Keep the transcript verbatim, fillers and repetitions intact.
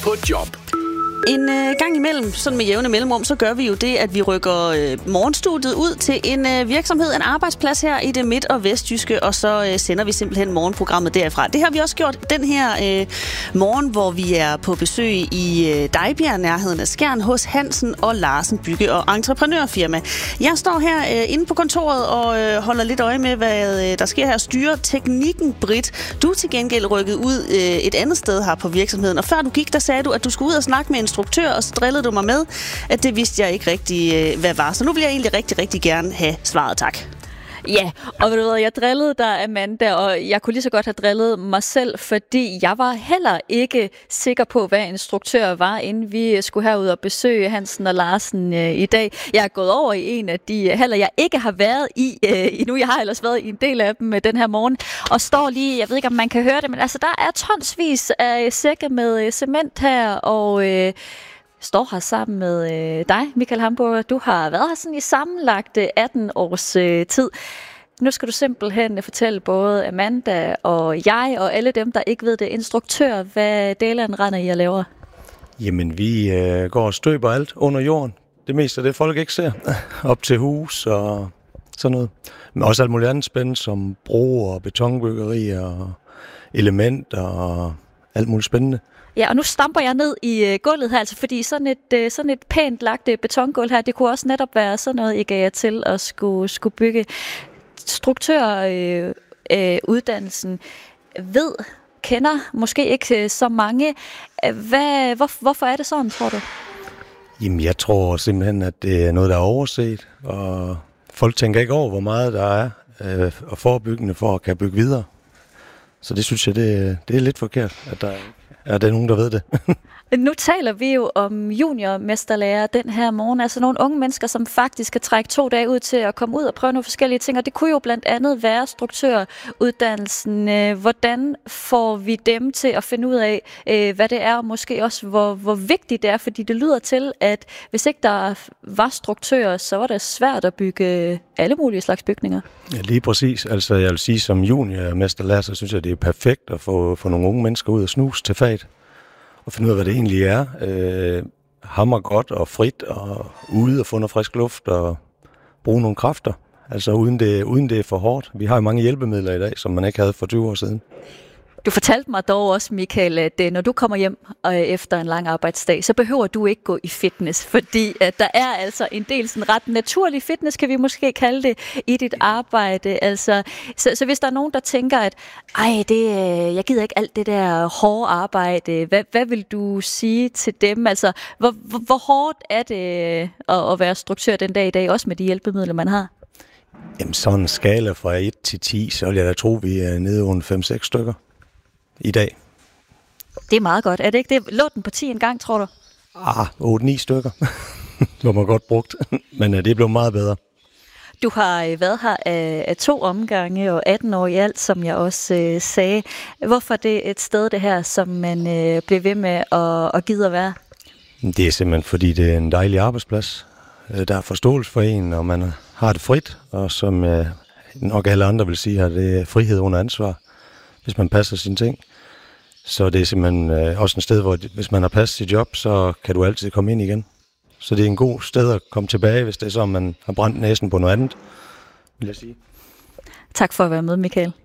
på job. En øh, gang imellem, sådan med jævne mellemrum, så gør vi jo det, at vi rykker øh, morgenstudiet ud til en øh, virksomhed, en arbejdsplads her i det midt- og vestjyske, og så øh, sender vi simpelthen morgenprogrammet derfra. Det har vi også gjort den her øh, morgen, hvor vi er på besøg i øh, Dejbjerg, nærheden af Skjern, hos Hansen og Larsen Bygge- og Entreprenørfirma. Jeg står her øh, inde på kontoret og øh, holder lidt øje med, hvad øh, der sker her. Styrer teknikken, Britt. Du er til gengæld rykket ud øh, et andet sted her på virksomheden, og før du gik, der sagde du, at du skulle ud og snakke med en instruktør, og så drillede du mig med, at det vidste jeg ikke rigtig, hvad var. Så nu vil jeg egentlig rigtig, rigtig gerne have svaret, tak. Ja, og ved du hvad, jeg drillede dig, Amanda, og jeg kunne lige så godt have drillet mig selv, fordi jeg var heller ikke sikker på, hvad instruktør var, inden vi skulle herud og besøge Hansen og Larsen øh, i dag. Jeg er gået over i en af de haller, jeg ikke har været i øh, endnu. Jeg har ellers været i en del af dem med den her morgen, og står lige, jeg ved ikke, om man kan høre det, men altså, der er tonsvis af sække med øh, cement her, og øh, står her sammen med øh, dig, Michael Hamburger. Du har været her sådan i sammenlagt øh, atten års øh, tid. Nu skal du simpelthen fortælle både Amanda og jeg og alle dem, der ikke ved det, instruktør, hvad delen render I og laver? Jamen, vi øh, går og støber alt under jorden. Det meste af det, folk ikke ser. Op til hus og sådan noget. Men også alt muligt andet spændende, som broer og betonbyggeri og elementer og alt muligt spændende. Ja, og nu stamper jeg ned i øh, gulvet her, altså, fordi sådan et, øh, sådan et pænt lagt øh, betongulv her, det kunne også netop være sådan noget, I gav jer til at skulle, skulle bygge. Struktøruddannelsen øh, øh, uddannelsen ved, kender måske ikke øh, så mange. Hvad, hvor, hvorfor er det sådan, tror du? Jamen, jeg tror simpelthen, at det er noget, der er overset, og folk tænker ikke over, hvor meget der er øh, og forebyggende for at kan bygge videre. Så det synes jeg, det, det er lidt forkert, at der er der nogen, der ved det. Nu taler vi jo om juniormesterlærer den her morgen, altså nogle unge mennesker, som faktisk skal trække to dage ud til at komme ud og prøve nogle forskellige ting, og det kunne jo blandt andet være struktøruddannelsen. Hvordan får vi dem til at finde ud af, hvad det er, og måske også, hvor, hvor vigtigt det er, fordi det lyder til, at hvis ikke der var struktører, så var det svært at bygge alle mulige slags bygninger. Ja, lige præcis. Altså, jeg vil sige, som juniormesterlærer, så synes jeg, det er perfekt at få, få nogle unge mennesker ud og snuse til faget. Og finde ud af, hvad det egentlig er. Øh, hammer godt og frit og ude og få noget frisk luft og bruge nogle kræfter. Altså uden det, uden det er for hårdt. Vi har jo mange hjælpemidler i dag, som man ikke havde for tyve år siden. Du fortalte mig dog også, Michael, at når du kommer hjem efter en lang arbejdsdag, så behøver du ikke gå i fitness, fordi at der er altså en del sådan ret naturlig fitness, kan vi måske kalde det, i dit arbejde. Altså, så, så hvis der er nogen, der tænker, at ej, det, jeg gider ikke alt det der hårde arbejde, hvad, hvad vil du sige til dem? Altså, hvor, hvor, hvor hårdt er det at, at være struktør den dag i dag, også med de hjælpemidler, man har? Jamen, sådan en skala fra et til ti, så vil jeg da tro, vi er nede under fem seks stykker i dag. Det er meget godt. Er det ikke det? Lå den på ti en gang, tror du? Ah, otte ni stykker. Det var man godt brugt. Men det blev meget bedre. Du har været her af, af to omgange og atten år i alt, som jeg også øh, sagde. Hvorfor er det et sted, det her, som man øh, bliver ved med at, at gide at være? Det er simpelthen, fordi det er en dejlig arbejdsplads. Der er forståelse for en, og man har det frit. Og som øh, nok alle andre vil sige, at det er frihed under ansvar, hvis man passer sine ting. Så det er simpelthen øh, også et sted, hvor hvis man har passet sit job, så kan du altid komme ind igen. Så det er en god sted at komme tilbage, hvis det er så, man har brændt næsen på noget andet, vil jeg sige. Tak for at være med, Michael.